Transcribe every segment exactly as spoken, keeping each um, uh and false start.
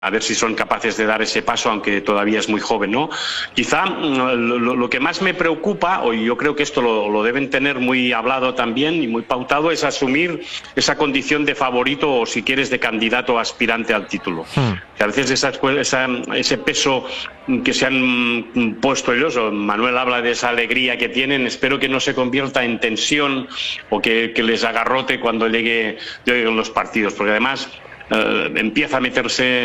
a ver si son capaces de dar ese paso, aunque todavía es muy joven, ¿no? Quizá lo, lo que más me preocupa, o yo creo que esto lo, lo deben tener muy hablado también y muy pautado, es asumir esa condición de favorito o, si quieres, de candidato aspirante al título. Hmm. Que a veces esa, esa, ese peso que se han puesto ellos, Manuel habla de esa alegría que tienen, espero que no se convierta en tensión o que, que les agarrote cuando llegue, lleguen los partidos, porque además Uh, empieza a meterse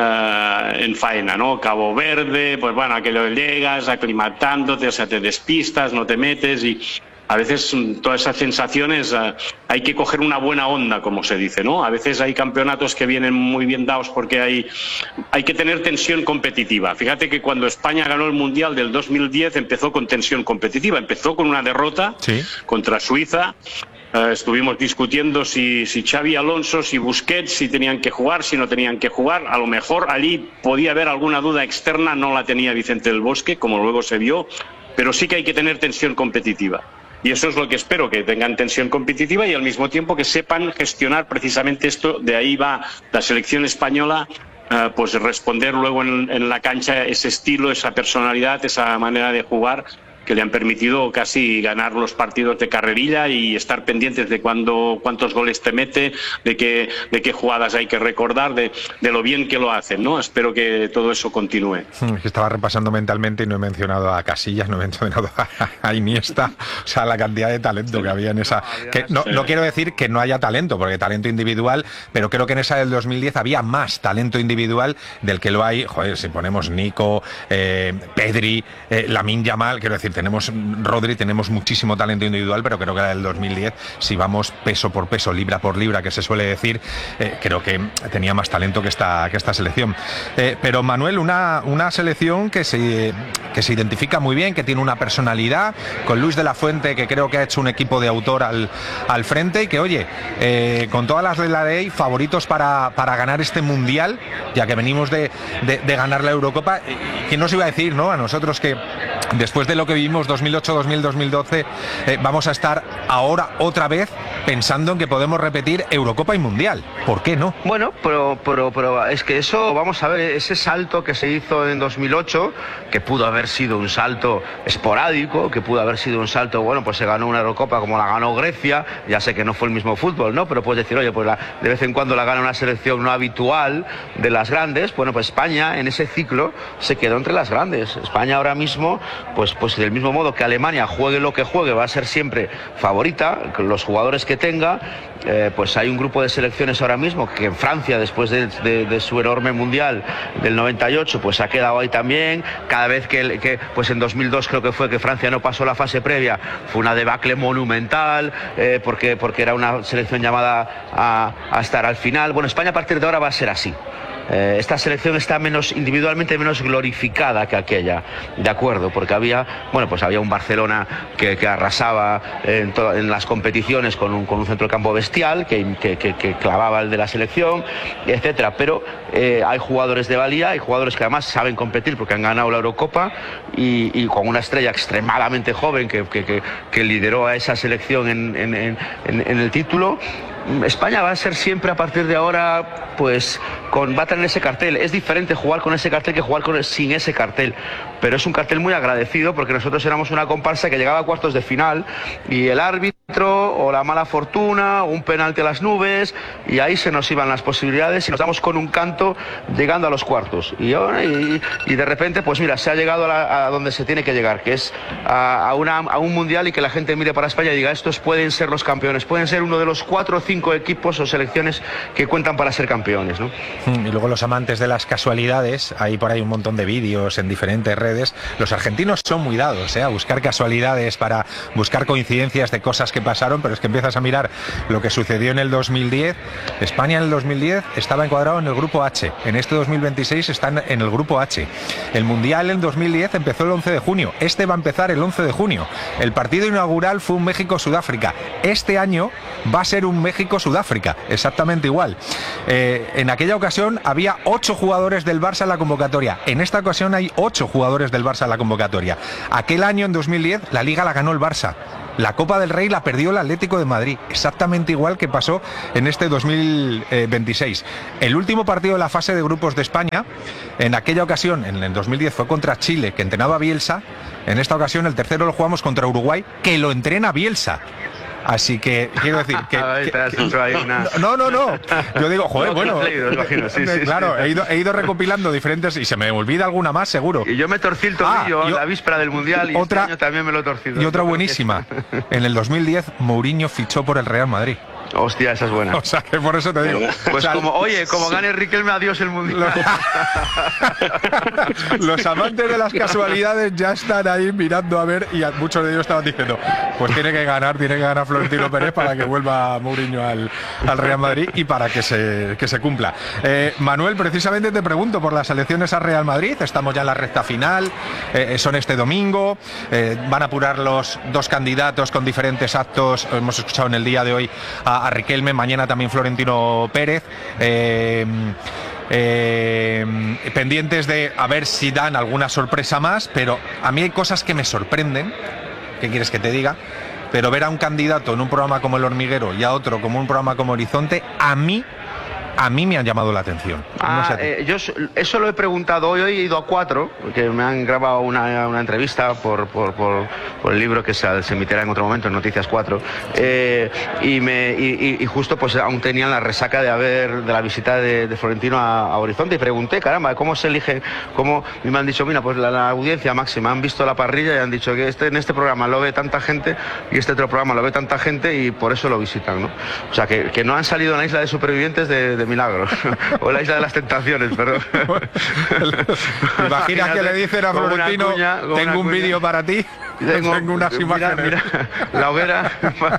uh, en faena, ¿no? Cabo Verde, pues bueno, aquello llegas aclimatándote, o sea, te despistas, no te metes y a veces todas esas sensaciones uh, hay que coger una buena onda, como se dice, ¿no? A veces hay campeonatos que vienen muy bien dados porque hay, hay que tener tensión competitiva. Fíjate que cuando España ganó el Mundial del dos mil diez empezó con tensión competitiva, empezó con una derrota ¿Sí? contra Suiza. Uh, estuvimos discutiendo si, si Xavi Alonso, si Busquets, si tenían que jugar, si no tenían que jugar. A lo mejor allí podía haber alguna duda externa, no la tenía Vicente del Bosque, como luego se vio, pero sí que hay que tener tensión competitiva. Y eso es lo que espero, que tengan tensión competitiva y al mismo tiempo que sepan gestionar precisamente esto. De ahí va la selección española, uh, pues responder luego en, en la cancha ese estilo, esa personalidad, esa manera de jugar, que le han permitido casi ganar los partidos de carrerilla y estar pendientes de cuándo, cuántos goles te mete, de qué, de qué jugadas hay que recordar, de, de lo bien que lo hacen, ¿no? Espero que todo eso continúe. Estaba repasando mentalmente y no he mencionado a Casillas, no he mencionado a Iniesta, o sea, la cantidad de talento que había en esa... Que no, no quiero decir que no haya talento, porque talento individual, pero creo que en esa del dos mil diez había más talento individual del que lo hay, joder, si ponemos Nico, eh, Pedri, eh, Lamine Yamal, quiero decir, tenemos Rodri, tenemos muchísimo talento individual, pero creo que la del dos mil diez, si vamos peso por peso, libra por libra, que se suele decir, eh, creo que tenía más talento que esta, que esta selección. Eh, pero Manuel, una, una selección que se, que se identifica muy bien, que tiene una personalidad, con Luis de la Fuente, que creo que ha hecho un equipo de autor al, al frente, y que, oye, eh, con todas las de la ley, favoritos para, para ganar este Mundial, ya que venimos de, de, de ganar la Eurocopa. ¿Quién nos iba a decir, no? A nosotros que después de lo que vivimos dos mil ocho, dos mil, dos mil doce, eh, vamos a estar ahora otra vez pensando en que podemos repetir Eurocopa y Mundial. ¿Por qué no? Bueno, pero, pero, pero es que eso, vamos a ver, ese salto que se hizo en dos mil ocho, que pudo haber sido un salto esporádico, que pudo haber sido un salto, bueno, pues se ganó una Eurocopa como la ganó Grecia, ya sé que no fue el mismo fútbol, ¿no? Pero puedes decir, oye, pues la, de vez en cuando la gana una selección no habitual de las grandes. Bueno, pues España en ese ciclo se quedó entre las grandes. España ahora mismo, pues, pues del mismo modo que Alemania, juegue lo que juegue, va a ser siempre favorita, los jugadores que tenga. Eh, pues hay un grupo de selecciones ahora mismo que en Francia, después de, de, de su enorme mundial del noventa y ocho, pues ha quedado ahí también. Cada vez que, que pues en dos mil dos creo que fue que Francia no pasó la fase previa, fue una debacle monumental, eh, porque, porque era una selección llamada a, a estar al final. Bueno, España a partir de ahora va a ser así. Eh, esta selección está menos individualmente menos glorificada que aquella, de acuerdo, porque había, bueno, pues había un Barcelona que, que arrasaba en, to, en las competiciones con un, con un centro de campo bestial, que, que, que, que clavaba el de la selección, etcétera. Pero eh, hay jugadores de valía, hay jugadores que además saben competir porque han ganado la Eurocopa y, y con una estrella extremadamente joven que, que, que, que lideró a esa selección en, en, en, en el título. España va a ser siempre a partir de ahora, pues con, va a tener ese cartel. Es diferente jugar con ese cartel que jugar con, sin ese cartel, pero es un cartel muy agradecido porque nosotros éramos una comparsa que llegaba a cuartos de final y el árbitro o la mala fortuna o un penalti a las nubes, y ahí se nos iban las posibilidades y nos damos con un canto llegando a los cuartos y, y, y de repente pues mira, se ha llegado a, la, a donde se tiene que llegar, que es a, a, una, a un mundial, y que la gente mire para España y diga, estos pueden ser los campeones, pueden ser uno de los cuatro o cinco equipos o selecciones que cuentan para ser campeones, ¿no? Y luego los amantes de las casualidades, hay por ahí un montón de vídeos en diferentes redes. Los argentinos son muy dados, ¿eh?, a buscar casualidades, para buscar coincidencias de cosas que pasaron, pero es que empiezas a mirar lo que sucedió en el dos mil diez. España en el dos mil diez estaba encuadrado en el grupo H, en este dos mil veintiséis están en el grupo H. El Mundial en dos mil diez empezó el once de junio, este va a empezar el once de junio. El partido inaugural fue un México-Sudáfrica, este año va a ser un México-Sudáfrica, exactamente igual. Eh, en aquella ocasión había ocho jugadores del Barça en la convocatoria, en esta ocasión hay ocho jugadores del Barça en la convocatoria. Aquel año, en dos mil diez, la Liga la ganó el Barça. La Copa del Rey la perdió el Atlético de Madrid, exactamente igual que pasó en este dos mil veintiséis. El último partido de la fase de grupos de España, en aquella ocasión, en el dos mil diez, fue contra Chile, que entrenaba Bielsa. En esta ocasión el tercero lo jugamos contra Uruguay, que lo entrena Bielsa. Así que quiero decir que, que, que una... no, no, no. Yo digo, joder, bueno, imagino, sí, sí, claro, sí. He, ido, he ido recopilando diferentes y se me olvida alguna más, seguro. Y yo me torcí el tobillo ah, yo, la víspera del Mundial y otra, este año también me lo he torcido. Y otra buenísima. En el dos mil diez, Mourinho fichó por el Real Madrid. Hostia, esa es buena. O sea, que por eso te digo. Pues o sea, como, oye, como sí. Gane Riquelme, adiós el Mundial. Los... Los amantes de las casualidades ya están ahí mirando a ver y a muchos de ellos estaban diciendo, pues tiene que ganar, tiene que ganar Florentino Pérez para que vuelva Mourinho al, al Real Madrid y para que se, que se cumpla. Eh, Manuel, precisamente te pregunto por las elecciones al Real Madrid, estamos ya en la recta final, eh, son este domingo, eh, van a apurar los dos candidatos con diferentes actos, hemos escuchado en el día de hoy a a Riquelme, mañana también Florentino Pérez, eh, eh, pendientes de a ver si dan alguna sorpresa más, pero a mí hay cosas que me sorprenden. ¿Qué quieres que te diga? Pero ver a un candidato en un programa como El Hormiguero y a otro como un programa como Horizonte, a mí a mí me han llamado la atención. Ah, no sé eh, yo eso lo he preguntado hoy, hoy he ido a cuatro, que me han grabado una, una entrevista por, por, por, por el libro que se, se emitirá en otro momento, en Noticias cuatro, eh, y, me, y, y justo pues aún tenían la resaca de haber de la visita de, de Florentino a, a Horizonte, y pregunté, caramba, ¿cómo se elige? ¿Cómo? Y me han dicho, mira, pues la, la audiencia máxima, han visto la parrilla y han dicho que este, en este programa lo ve tanta gente y este otro programa lo ve tanta gente y por eso lo visitan, ¿no? O sea, que, que no han salido en la isla de supervivientes de, de milagro, o la isla de las tentaciones, perdón. Imagina que le dicen a Florentino, cuña, tengo un vídeo para ti. Tengo, tengo unas imágenes. Mira, mira, la hoguera.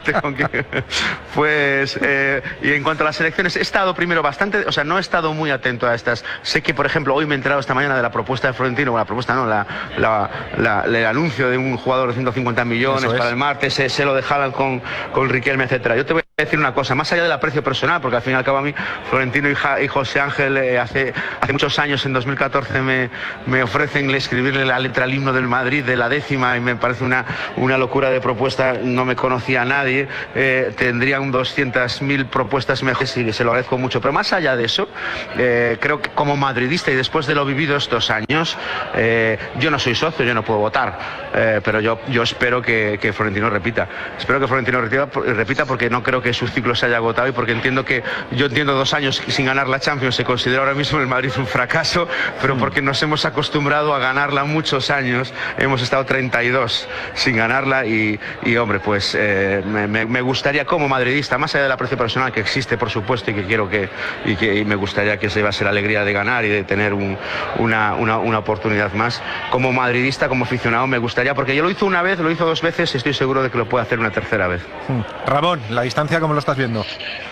Pues, eh, y en cuanto a las elecciones, he estado primero bastante, o sea, no he estado muy atento a estas. Sé que, por ejemplo, hoy me he enterado esta mañana de la propuesta de Florentino, bueno, la propuesta no, la, la, la, el anuncio de un jugador de ciento cincuenta millones para el martes, se, se lo de Haaland con, con Riquelme, etcétera. Yo te voy a decir una cosa, más allá del aprecio personal, porque al fin y al cabo a mí, Florentino y, ja, y José Ángel, eh, hace, hace muchos años, en dos mil catorce, me, me ofrecen escribirle la letra al himno del Madrid de la décima, y me parece una, una locura de propuesta, no me conocía a nadie, eh, tendrían doscientas mil propuestas mejores y se lo agradezco mucho. Pero más allá de eso, eh, creo que como madridista y después de lo vivido estos años, eh, yo no soy socio, yo no puedo votar, eh, pero yo, yo espero que, que Florentino repita. Espero que Florentino repita, repita porque no creo que su ciclo se haya agotado y porque entiendo que, yo entiendo dos años sin ganar la Champions, se considera ahora mismo el Madrid un fracaso, pero porque nos hemos acostumbrado a ganarla muchos años, hemos estado treinta y dos sin ganarla y, y hombre, pues eh, me, me gustaría como madridista, más allá del aprecio personal que existe, por supuesto, y que quiero que, y que y me gustaría que se llevase la alegría de ganar y de tener un, una, una, una oportunidad más, como madridista, como aficionado, me gustaría, porque yo lo hizo una vez, lo hizo dos veces y estoy seguro de que lo puede hacer una tercera vez. Ramón, la distancia, ¿cómo lo estás viendo?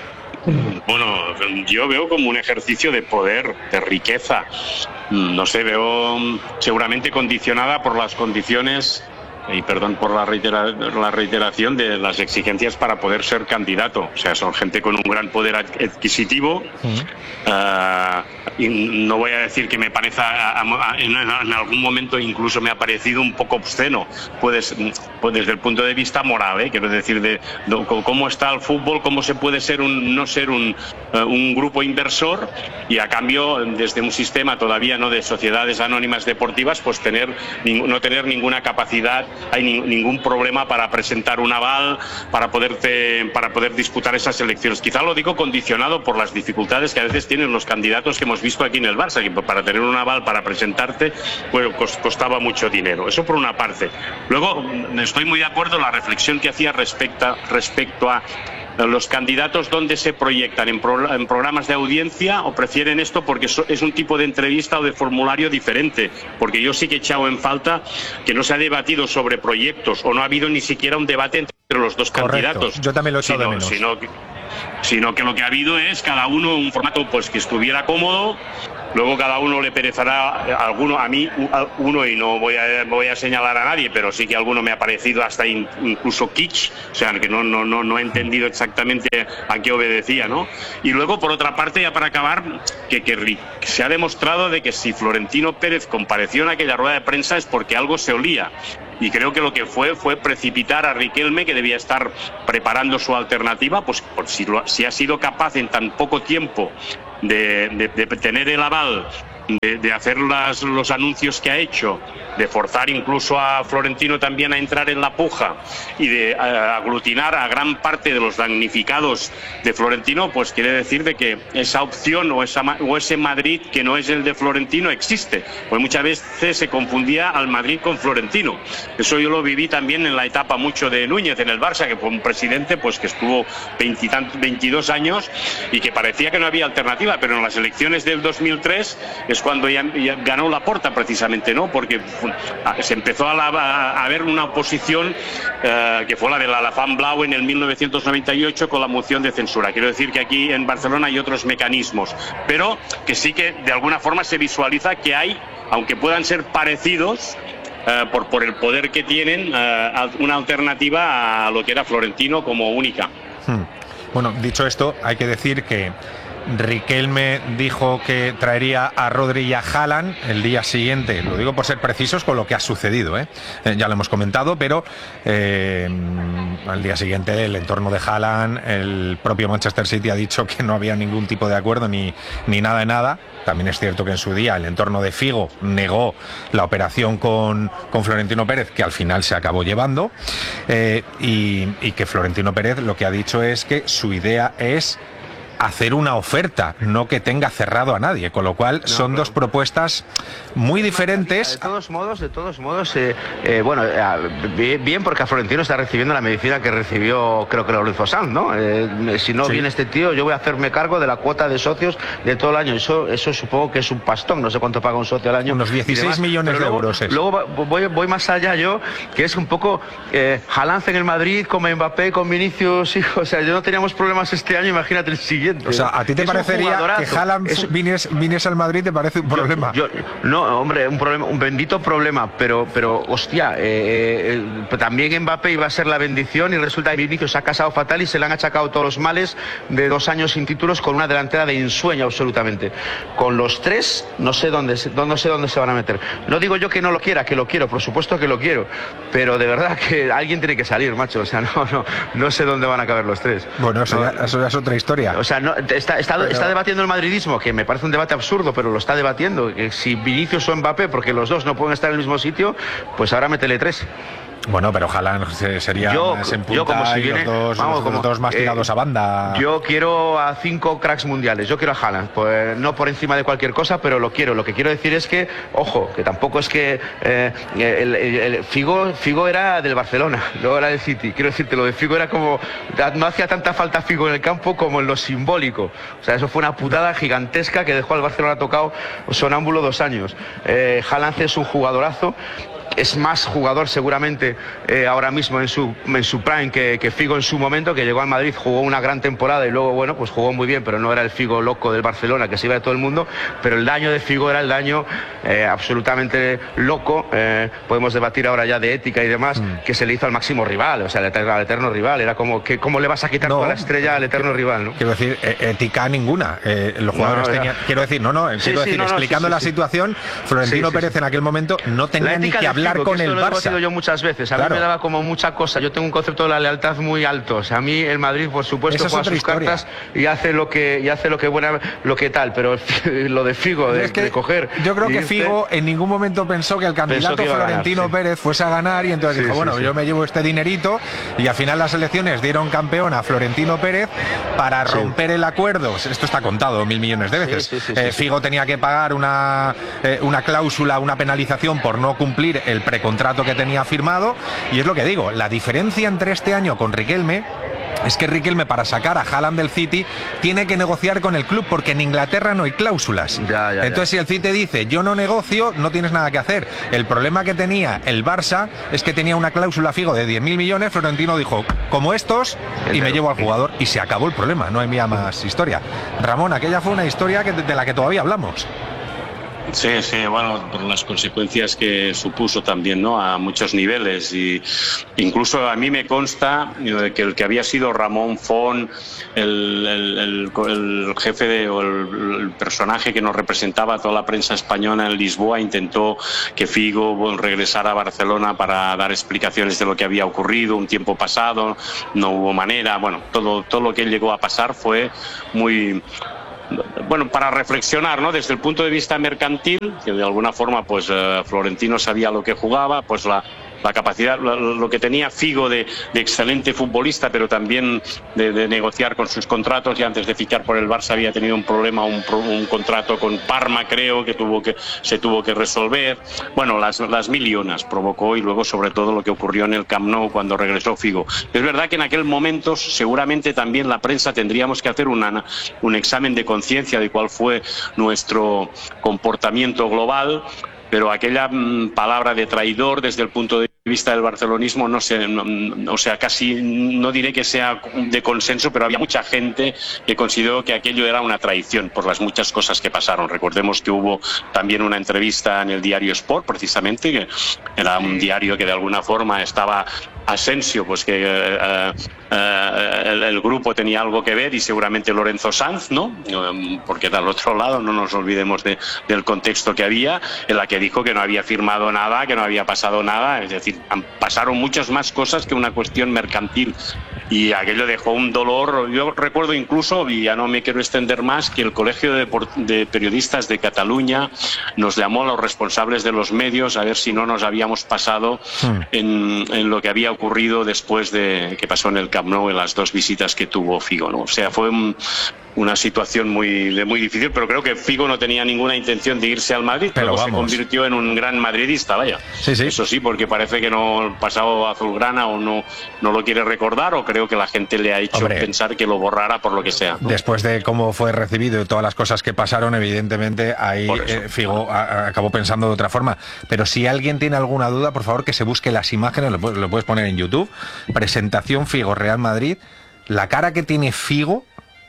Bueno, yo veo como un ejercicio de poder, de riqueza. No sé, veo seguramente condicionada por las condiciones, y perdón por la, reitera, la reiteración, de las exigencias para poder ser candidato. O sea, son gente con un gran poder adquisitivo. Uh, uh, y no voy a decir que me parece, a, a, en, en algún momento incluso me ha parecido un poco obsceno, pues, pues desde el punto de vista moral, ¿eh? Quiero decir, de, de cómo está el fútbol, cómo se puede ser un, no ser un, uh, un grupo inversor y a cambio desde un sistema todavía no de sociedades anónimas deportivas, pues tener no tener ninguna capacidad, hay ni, ningún problema para presentar un aval, para poderte, para poder disputar esas elecciones. Quizá lo digo condicionado por las dificultades que a veces tienen los candidatos que hemos visto aquí en el Barça, que para tener un aval para presentarte, bueno, costaba mucho dinero. Eso por una parte. Luego, estoy muy de acuerdo en la reflexión que hacía respecto, respecto a los candidatos, ¿dónde se proyectan? ¿En, pro, ¿En programas de audiencia o prefieren esto porque es un tipo de entrevista o de formulario diferente? Porque yo sí que he echado en falta que no se ha debatido sobre proyectos o no ha habido ni siquiera un debate entre los dos Correcto. candidatos. Yo también lo he echado sino, de menos. Sino que, sino que lo que ha habido es cada uno un formato pues que estuviera cómodo. Luego cada uno le perezará, a alguno, a mí uno, y no voy a, voy a señalar a nadie, pero sí que alguno me ha parecido hasta in, incluso kitsch, o sea, que no, no, no, no he entendido exactamente a qué obedecía, ¿no? Y luego, por otra parte, ya para acabar, que, que se ha demostrado de que si Florentino Pérez compareció en aquella rueda de prensa es porque algo se olía. y creo que lo que fue fue precipitar a Riquelme, que debía estar preparando su alternativa, pues por si, lo, si ha sido capaz en tan poco tiempo de, de, de tener el aval, de, de hacer las, los anuncios que ha hecho, de forzar incluso a Florentino también a entrar en la puja y de uh, aglutinar a gran parte de los damnificados de Florentino, pues quiere decir de que esa opción o, esa, o ese Madrid que no es el de Florentino existe. Pues muchas veces se confundía al Madrid con Florentino. Eso yo lo viví también en la etapa mucho de Núñez en el Barça, que fue un presidente pues que estuvo veintidós años y que parecía que no había alternativa, pero en las elecciones del dos mil tres es cuando ya, ya ganó Laporta precisamente, ¿no? Porque se empezó a, la, a, a ver una oposición eh, que fue la de la Lafán Blau en el mil novecientos noventa y ocho con la moción de censura. Quiero decir que aquí en Barcelona hay otros mecanismos, pero que sí que de alguna forma se visualiza que hay, aunque puedan ser parecidos, eh, por, por el poder que tienen, eh, una alternativa a lo que era Florentino como única. Hmm. Bueno, dicho esto, hay que decir que Riquelme dijo que traería a Rodri y a Haaland el día siguiente, lo digo por ser precisos con lo que ha sucedido, ¿eh? Eh, ya lo hemos comentado, pero eh, al día siguiente el entorno de Haaland, el propio Manchester City ha dicho que no había ningún tipo de acuerdo ni, ni nada de nada. También es cierto que en su día el entorno de Figo negó la operación con, con Florentino Pérez, que al final se acabó llevando, eh, y, y que Florentino Pérez lo que ha dicho es que su idea es hacer una oferta, no que tenga cerrado a nadie, con lo cual no, son dos propuestas muy diferentes. De todos modos, de todos modos, eh, eh, bueno, eh, bien porque a Florentino está recibiendo la medicina que recibió, creo que Lorenzo Sanz, ¿no? Eh, si no sí. viene este tío, yo voy a hacerme cargo de la cuota de socios de todo el año. Eso, eso supongo que es un pastón, no sé cuánto paga un socio al año. Unos dieciséis millones de luego, euros. Es. Luego voy, voy más allá yo, que es un poco eh, Haaland en el Madrid, con Mbappé, con Vinicius, hijo, o sea, yo no teníamos problemas este año, imagínate el siguiente. O sea, ¿a ti te es parecería que Haaland es... viniese, viniese al Madrid te parece un problema? Yo, yo, no, hombre, un problema, un bendito problema, pero, pero hostia, eh, eh, también Mbappé iba a ser la bendición y resulta que Vinicius se ha casado fatal y se le han achacado todos los males de dos años sin títulos con una delantera de ensueño absolutamente. Con los tres, no sé dónde, no sé dónde se van a meter. No digo yo que no lo quiera, que lo quiero, por supuesto que lo quiero, pero de verdad que alguien tiene que salir, macho, o sea, no, no, no sé dónde van a caber los tres. Bueno, eso, no, ya, eso ya es otra historia. O sea, no, Está, está, pero... está debatiendo el madridismo, que me parece un debate absurdo, pero lo está debatiendo. Que si Vinicius o Mbappé, porque los dos no pueden estar en el mismo sitio, pues ahora métele tres. Bueno, pero Haaland sería yo, más en punta yo como si y viene, los dos, vamos, los como, dos más tirados eh, a banda. Yo quiero a cinco cracks mundiales, yo quiero a Haaland, pues no por encima de cualquier cosa, pero lo quiero. Lo que quiero decir es que, ojo, que tampoco es que eh, el, el, el Figo, Figo era del Barcelona, luego era del City. Quiero decirte, lo de Figo era como, no hacía tanta falta Figo en el campo como en lo simbólico. O sea, eso fue una putada gigantesca que dejó al Barcelona tocado sonámbulo dos años. Eh, Haaland es un jugadorazo. Es más jugador seguramente eh, ahora mismo en su, en su prime que, que Figo en su momento, que llegó al Madrid, jugó una gran temporada y luego, bueno, pues jugó muy bien, pero no era el Figo loco del Barcelona que se iba de todo el mundo, pero el daño de Figo era el daño eh, absolutamente loco, eh, podemos debatir ahora ya de ética y demás, mm. que se le hizo al máximo rival, o sea, al eterno, al eterno rival, era como que cómo le vas a quitar no, toda la estrella al eterno rival, ¿no? Quiero decir, ética ninguna, eh, los jugadores no, no, tenían, quiero decir, no, no, sí, quiero sí, decir, no, no, explicando sí, sí, la sí. situación, Florentino sí, sí, Pérez sí. en aquel momento no tenía ni que hablar Figo, con que el Barça. Barça. Yo muchas veces, a claro. mí me daba como mucha cosa, yo tengo un concepto de la lealtad muy alto, o sea, a mí el Madrid por supuesto juega sus historia. cartas y hace lo que y hace lo que buena lo que tal, pero lo de Figo de, es que de coger yo creo que Figo en ningún momento pensó que el candidato que Florentino ganar, Pérez sí. fuese a ganar y entonces sí, dijo, sí, bueno, sí. yo me llevo este dinerito y al final las elecciones dieron campeón a Florentino Pérez para sí. romper el acuerdo, esto está contado mil millones de veces, sí, sí, sí, eh, sí, Figo sí. tenía que pagar una, eh, una cláusula, una penalización por no cumplir el precontrato que tenía firmado y es lo que digo, la diferencia entre este año con Riquelme es que Riquelme para sacar a Haaland del City tiene que negociar con el club porque en Inglaterra no hay cláusulas. Ya, ya, Entonces ya. si el City dice yo no negocio, no tienes nada que hacer. El problema que tenía el Barça es que tenía una cláusula Figo de diez mil millones, Florentino dijo como estos y me llevo al jugador y se acabó el problema, no había más historia. Ramón, aquella fue una historia que, de la que todavía hablamos. Sí, sí, bueno, por las consecuencias que supuso también, ¿no? A muchos niveles, y incluso a mí me consta que el que había sido Ramón Font, el, el, el, el jefe de, o el, el personaje que nos representaba a toda la prensa española en Lisboa, intentó que Figo bueno, regresara a Barcelona para dar explicaciones de lo que había ocurrido un tiempo pasado, no hubo manera, bueno, todo, todo lo que llegó a pasar fue muy... Bueno, para reflexionar, ¿no? Desde el punto de vista mercantil, que de alguna forma, pues eh, Florentino sabía lo que jugaba, pues la, la capacidad, lo, lo que tenía Figo de, de excelente futbolista, pero también de, de negociar con sus contratos, y antes de fichar por el Barça había tenido un problema, un, un contrato con Parma, creo, que tuvo que se tuvo que resolver. Bueno, las, las mil y unas provocó, y luego sobre todo lo que ocurrió en el Camp Nou cuando regresó Figo. Es verdad que en aquel momento seguramente también la prensa tendríamos que hacer una, un examen de conciencia de cuál fue nuestro comportamiento global, pero aquella mmm, palabra de traidor desde el punto de vista del barcelonismo, no sé, no, o sea, casi no diré que sea de consenso, pero había mucha gente que consideró que aquello era una traición por las muchas cosas que pasaron. Recordemos que hubo también una entrevista en el diario Sport, precisamente, que era un diario que de alguna forma estaba Asensio, pues que eh, eh, el, el grupo tenía algo que ver, y seguramente Lorenzo Sanz, ¿no? Porque del otro lado no nos olvidemos de, del contexto que había, en la que dijo que no había firmado nada, que no había pasado nada, es decir, pasaron muchas más cosas que una cuestión mercantil, y aquello dejó un dolor. Yo recuerdo incluso, y ya no me quiero extender más, que el Colegio de, de Periodistas de Cataluña nos llamó a los responsables de los medios a ver si no nos habíamos pasado hmm. en, en lo que había ocurrido después de que pasó en el Camp Nou, en las dos visitas que tuvo Figo, ¿no? O sea, fue un, una situación muy, de muy difícil, pero creo que Figo no tenía ninguna intención de irse al Madrid, pero se convirtió en un gran madridista, vaya. Sí, sí. Eso sí, porque parece que no el pasado azulgrana o no, no lo quiere recordar, o creo que la gente le ha hecho Hombre, pensar que lo borrara por lo que sea, ¿no? Después de cómo fue recibido y todas las cosas que pasaron, evidentemente ahí eh, Figo a, a, acabó pensando de otra forma. Pero si alguien tiene alguna duda, por favor que se busque las imágenes, lo, lo puedes poner en YouTube. Presentación Figo Real Madrid. La cara que tiene Figo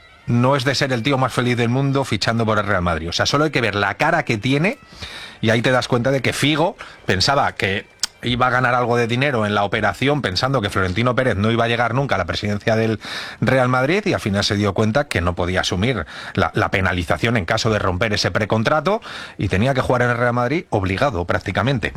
no es de ser el tío más feliz del mundo fichando por el Real Madrid. O sea, solo hay que ver la cara que tiene, y ahí te das cuenta de que Figo pensaba que iba a ganar algo de dinero en la operación, pensando que Florentino Pérez no iba a llegar nunca a la presidencia del Real Madrid, y al final se dio cuenta que no podía asumir la, la penalización en caso de romper ese precontrato, y tenía que jugar en el Real Madrid obligado prácticamente.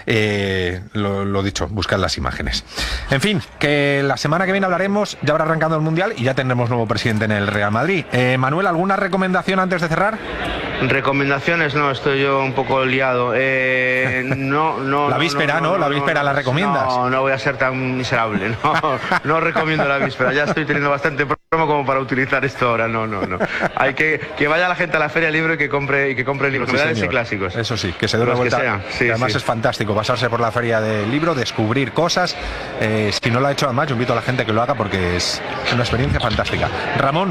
Eh, lo, lo dicho, buscad las imágenes. En fin, que la semana que viene hablaremos, ya habrá arrancado el Mundial y ya tendremos nuevo presidente en el Real Madrid. Eh, Manuel, ¿alguna recomendación antes de cerrar? Recomendaciones, no, estoy yo un poco liado. Eh, no, no. La víspera, ¿no? ¿no? No, la víspera no, la recomiendas. No, no voy a ser tan miserable. No, no recomiendo la víspera. Ya estoy teniendo bastante promo como para utilizar esto ahora. No, no, no. Hay que que vaya la gente a la feria del libro y que compre y que compre libros, sí, y clásicos. Eso sí, que se dé una vuelta. Que sí, además sí. Es fantástico pasarse por la feria del libro, descubrir cosas. Eh, si no lo ha hecho además, yo invito a la gente que lo haga porque es una experiencia fantástica. Ramón.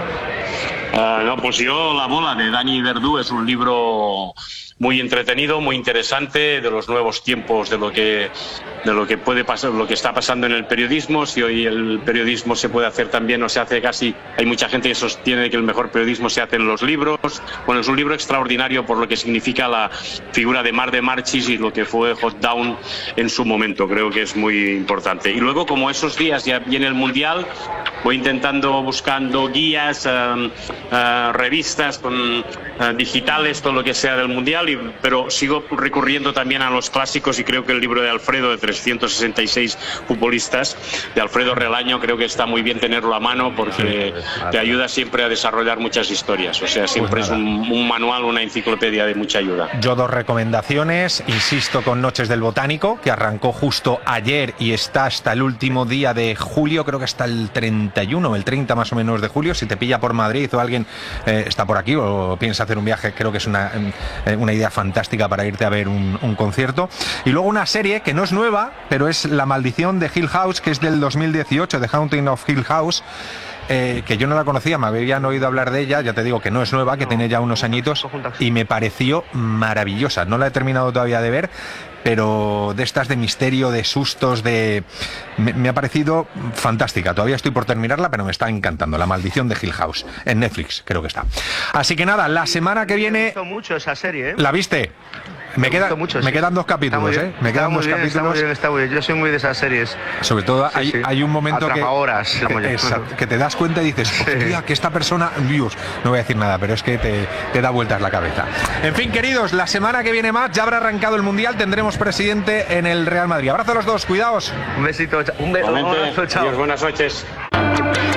Uh, no, pues yo La bola de Dani Verdú es un libro muy entretenido, muy interesante, de los nuevos tiempos, de lo que de lo que puede pasar, lo que está pasando en el periodismo. Si hoy el periodismo se puede hacer también, o se hace casi, hay mucha gente que sostiene que el mejor periodismo se hace en los libros. Bueno, es un libro extraordinario por lo que significa la figura de Marc de Marchis y lo que fue Hot Down en su momento. Creo que es muy importante. Y luego, como esos días ya viene el Mundial, voy intentando, buscando guías, uh, uh, revistas con, uh, digitales, todo lo que sea del Mundial, y, pero sigo recurriendo también a los clásicos, y creo que el libro de Alfredo, de trescientos sesenta y seis futbolistas, de Alfredo Relaño, creo que está muy bien tenerlo a mano, porque te ayuda siempre a desarrollar muchas historias. O sea, siempre pues es un, un manual, una enciclopedia de mucha ayuda. Yo dos recomendaciones, insisto con Noches del Botánico, que arrancó justo ayer y está hasta el último día de julio, creo que hasta el treinta y uno, el treinta más o menos de julio. Si te pilla por Madrid o alguien eh, está por aquí o piensa hacer un viaje, creo que es una, eh, una idea fantástica para irte a ver un, un concierto. Y luego una serie que no es nueva, pero es La maldición de Hill House, que es del dos mil dieciocho, The Haunting of Hill House, eh, que yo no la conocía, me habían oído hablar de ella, ya te digo que no es nueva, que no, tiene ya unos añitos, y me pareció maravillosa. No la he terminado todavía de ver, pero de estas de misterio, de sustos, de me, me ha parecido fantástica. Todavía estoy por terminarla, pero me está encantando. La maldición de Hill House, en Netflix, creo que está. Así que nada, la semana que viene... Me gustó mucho esa serie, ¿eh? ¿La viste? Me, queda, mucho, me sí. quedan dos capítulos, ¿eh? Me quedan dos bien, capítulos. Está muy bien, está muy bien. Yo soy muy de esas series. Sobre todo sí, hay, sí. hay un momento que, Atrapahoras, que, exacto, que te das cuenta y dices, hostia, que esta persona, Dios, no voy a decir nada, pero es que te, te da vueltas la cabeza. En fin, queridos, la semana que viene más ya habrá arrancado el Mundial, tendremos presidente en el Real Madrid. Abrazo a los dos, cuidaos. Un besito, un beso, un abrazo, chao. Adiós, buenas noches.